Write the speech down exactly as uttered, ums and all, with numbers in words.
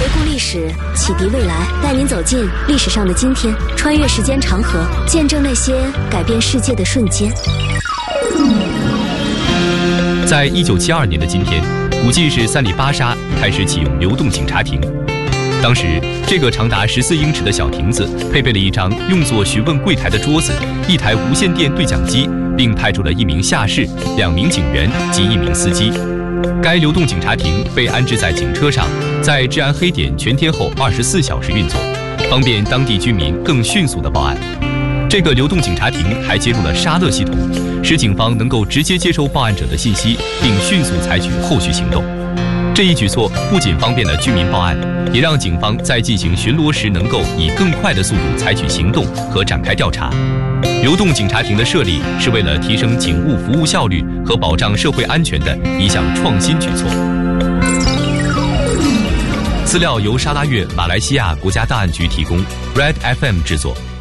顾历史，启迪未来，带您走进历史上的今天，穿越时间长河，见证那些改变世界的瞬间。 在一九七二年的今天，五 G 市三里巴沙开始启用流动警察亭。当时，这个长达十四英尺的小亭子配备了一张用作询问柜台的桌子，一台无线电对讲机，并派驻了一名下士、两名警员及一名司机。该流动警察亭被安置在警车上，在治安黑点全天候二十四小时运作，方便当地居民更迅速地报案。这个流动警察亭还接入了沙勒系统，使警方能够直接接收报案者的信息，并迅速采取后续行动。这一举措不仅方便了居民报案，也让警方在进行巡逻时能够以更快的速度采取行动和展开调查。流动警察亭的设立是为了提升警务服务效率和保障社会安全的一项创新举措。资料由沙拉越马来西亚国家档案局提供 ，Red F M 制作。